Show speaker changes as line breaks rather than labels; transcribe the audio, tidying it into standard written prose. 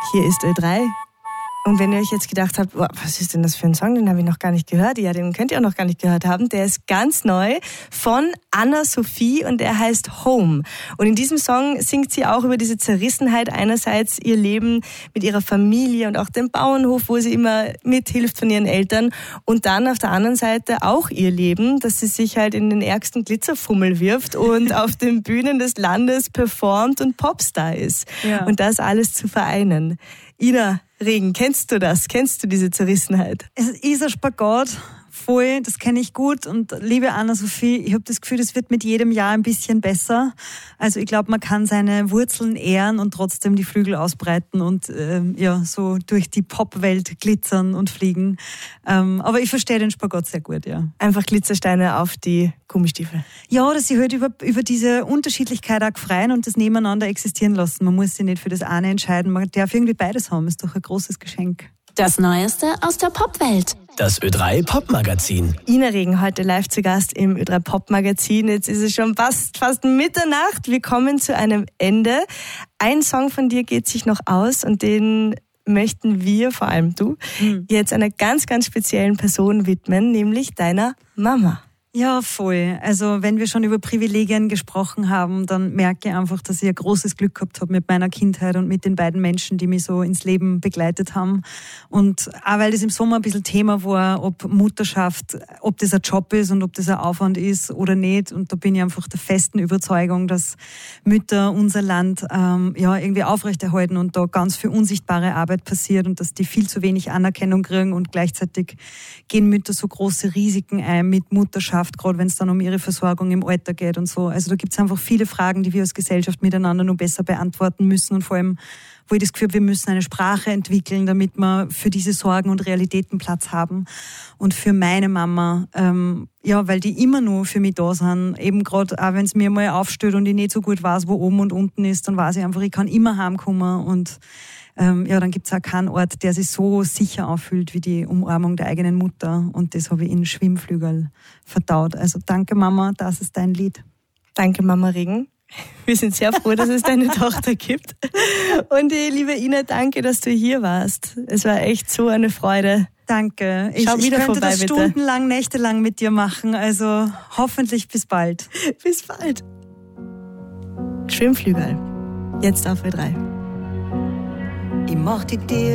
Hier ist Ö3. Und wenn ihr euch jetzt gedacht habt, boah, was ist denn das für ein Song, den habe ich noch gar nicht gehört. Ja, den könnt ihr auch noch gar nicht gehört haben. Der ist ganz neu von Anna-Sophie und der heißt Home. Und in diesem Song singt sie auch über diese Zerrissenheit. Einerseits ihr Leben mit ihrer Familie und auch dem Bauernhof, wo sie immer mithilft von ihren Eltern. Und dann auf der anderen Seite auch ihr Leben, dass sie sich halt in den ärgsten Glitzerfummel wirft und auf den Bühnen des Landes performt und Popstar ist. Ja. Und das alles zu vereinen. Ina Regen, kennst du das? Kennst du diese Zerrissenheit?
Es ist ein Spagat, voll, das kenne ich gut. Und liebe Anna-Sophie, ich habe das Gefühl, das wird mit jedem Jahr ein bisschen besser. Also ich glaube, man kann seine Wurzeln ehren und trotzdem die Flügel ausbreiten und so durch die Popwelt glitzern und fliegen. Aber ich verstehe den Spagat sehr gut, ja.
Einfach Glitzersteine auf die Gummistiefel.
Ja, dass sie halt über diese Unterschiedlichkeit auch freien und das nebeneinander existieren lassen. Man muss sich nicht für das eine entscheiden. Man darf irgendwie beides haben. Ist doch ein großes Geschenk.
Das Neueste aus der Popwelt.
Das Ö3 Popmagazin.
Ina Regen heute live zu Gast im Ö3 Popmagazin. Jetzt ist es schon fast Mitternacht. Wir kommen zu einem Ende. Ein Song von dir geht sich noch aus und den möchten wir, vor allem du, jetzt einer ganz, ganz speziellen Person widmen, nämlich deiner Mama.
Ja, voll. Also wenn wir schon über Privilegien gesprochen haben, dann merke ich einfach, dass ich ein großes Glück gehabt habe mit meiner Kindheit und mit den beiden Menschen, die mich so ins Leben begleitet haben. Und auch weil das im Sommer ein bisschen Thema war, ob Mutterschaft, ob das ein Job ist und ob das ein Aufwand ist oder nicht. Und da bin ich einfach der festen Überzeugung, dass Mütter unser Land irgendwie aufrechterhalten und da ganz viel unsichtbare Arbeit passiert und dass die viel zu wenig Anerkennung kriegen und gleichzeitig gehen Mütter so große Risiken ein mit Mutterschaft, gerade wenn es dann um ihre Versorgung im Alter geht und so. Also da gibt es einfach viele Fragen, die wir als Gesellschaft miteinander noch besser beantworten müssen und vor allem, wo ich das Gefühl habe, wir müssen eine Sprache entwickeln, damit wir für diese Sorgen und Realitäten Platz haben. Und für meine Mama, weil die immer nur für mich da sind, eben gerade auch wenn es mir mal aufsteht und ich nicht so gut weiß, wo oben und unten ist, dann weiß ich einfach, ich kann immer heimkommen und dann gibt es auch keinen Ort, der sich so sicher anfühlt wie die Umarmung der eigenen Mutter. Und das habe ich in Schwimmflügel verdaut. Also danke Mama, das ist dein Lied.
Danke Mama Regen. Wir sind sehr froh, dass es deine Tochter gibt. Und liebe Ina, danke, dass du hier warst. Es war echt so eine Freude.
Danke. Ich könnte
vorbei,
das
bitte.
Stundenlang, nächtelang mit dir machen. Also hoffentlich bis bald.
Bis bald. Schwimmflügel. Jetzt auf Ö3.
Ich mach die